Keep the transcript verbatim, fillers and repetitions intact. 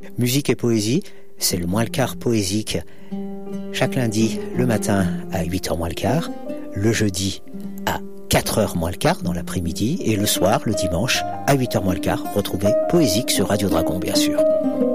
Musique et poésie, c'est le moins le quart poésique. Chaque lundi, le matin à huit heures moins le quart, le jeudi à quatre heures moins le quart dans l'après-midi et le soir, le dimanche, à huit heures moins le quart, retrouvez Poésique sur Radio Dragon, bien sûr.